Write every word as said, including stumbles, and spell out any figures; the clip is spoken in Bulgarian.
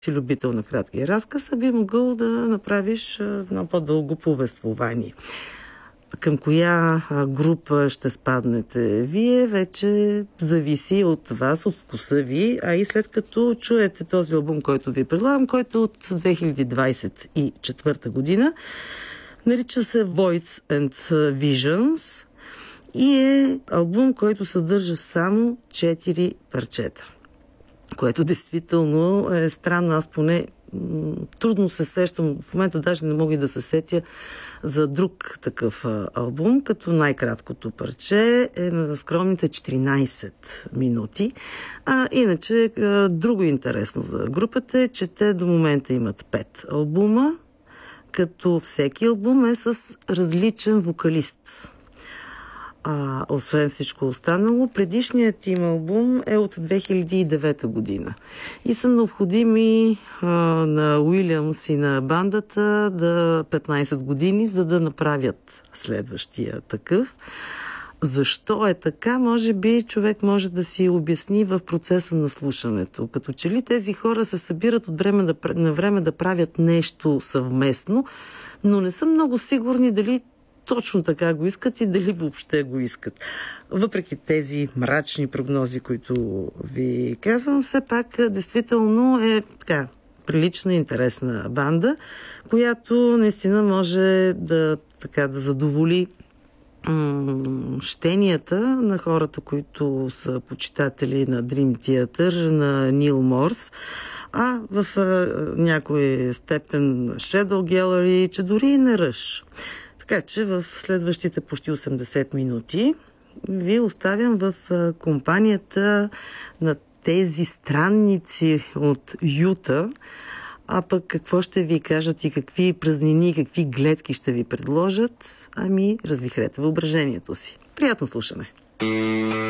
си любител на краткия разказ, а би могъл да направиш едно по-дълго повествование. Към коя група ще спаднете вие, вече зависи от вас, от вкуса ви, а и след като чуете този албум, който ви предлагам, който е от две хиляди двадесет и четвърта година, нарича се Voids and Visions и е албум, който съдържа само четири парчета, което действително е странно. Аз поне трудно се сещам, в момента даже не мога и да се сетя за друг такъв албум, като най-краткото парче е на скромните четиринадесет минути. А иначе, друго интересно за групата е, че те до момента имат пет албума, като всеки албум е с различен вокалист. А, освен всичко останало, предишният им албум е от две хиляди и девета година. И са необходими а, на Уилямс и на бандата да петнадесет години, за да направят следващия такъв. Защо е така? Може би човек може да си обясни в процеса на слушането. Като че ли тези хора се събират от време да, на време да правят нещо съвместно, но не са много сигурни дали точно така го искат и дали въобще го искат. Въпреки тези мрачни прогнози, които ви казвам, все пак действително е така прилична, интересна банда, която наистина може да, така, да задоволи щенията на хората, които са почитатели на Dream Theater, на Нил Морс, а в а, някой степен Shadow Gallery, че дори и на Rush. Така че в следващите почти осемдесет минути ви оставям в компанията на тези странници от Юта, а пък какво ще ви кажат и какви празнини, какви гледки ще ви предложат, ами развихрете въображението си. Приятно слушане!